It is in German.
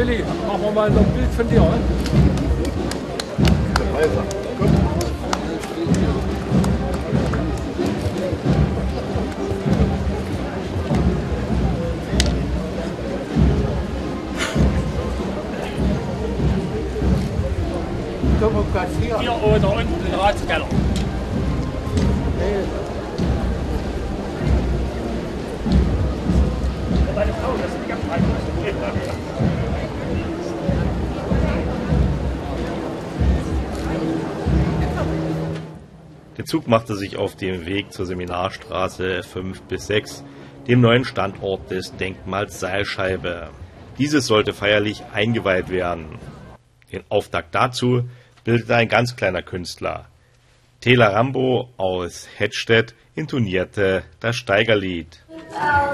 Willi, machen wir mal noch ein Bild von dir, oder? Hier oder unten im Ratskeller. Meine Frau, das ist die ganz weit. Der Zug machte sich auf den Weg zur Seminarstraße 5 bis 6, dem neuen Standort des Denkmals Seilscheibe. Dieses sollte feierlich eingeweiht werden. Den Auftakt dazu bildete ein ganz kleiner Künstler. Tela Rambo aus Hettstedt intonierte das Steigerlied.